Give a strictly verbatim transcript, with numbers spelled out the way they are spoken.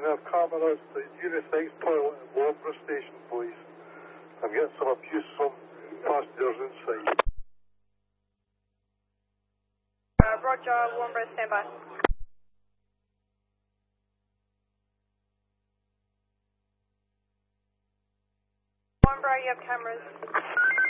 have cameras at the unisex toilet at Warnborough Station, please. I'm getting some abuse from passengers inside. Uh, Roger, Warnborough, stand by. Warnborough, you have cameras.